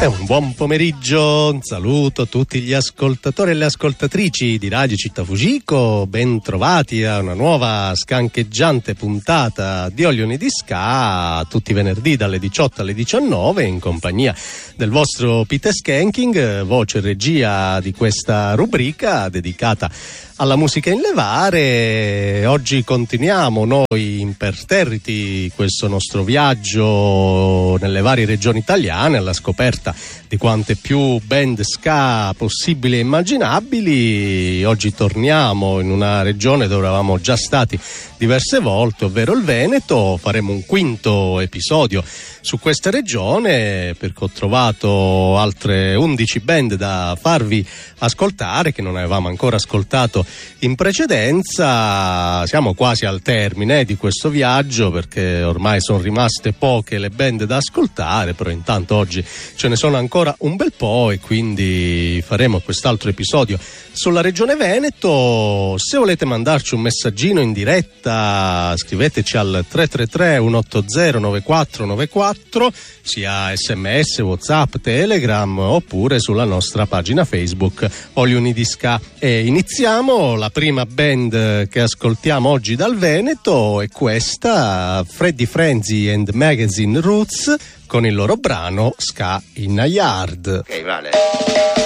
E un buon pomeriggio, un saluto a tutti gli ascoltatori e le ascoltatrici di Radio Città Fugico, ben trovati a una nuova scancheggiante puntata di Olioni di Ska, tutti i venerdì dalle 18 alle 19 in compagnia del vostro Peter Skanking, voce e regia di questa rubrica dedicata alla musica in levare. Oggi continuiamo noi imperterriti questo nostro viaggio nelle varie regioni italiane alla scoperta di quante più band ska possibili e immaginabili. Oggi torniamo in una regione dove eravamo già stati diverse volte, ovvero il Veneto. Faremo un quinto episodio su questa regione perché ho trovato altre 11 band da farvi ascoltare che non avevamo ancora ascoltato in precedenza. Siamo quasi al termine di questo viaggio perché ormai sono rimaste poche le band da ascoltare, però intanto oggi ce ne sono ancora un bel po' e quindi faremo quest'altro episodio sulla regione Veneto. Se volete mandarci un messaggino in diretta scriveteci al 333 180 9494, sia SMS, WhatsApp, Telegram oppure sulla nostra pagina Facebook Olioni di Ska. E iniziamo. La prima band che ascoltiamo oggi dal Veneto è questa, Freddy Frenzy and Magazine Roots, con il loro brano Ska in a Yard. Ok, vale.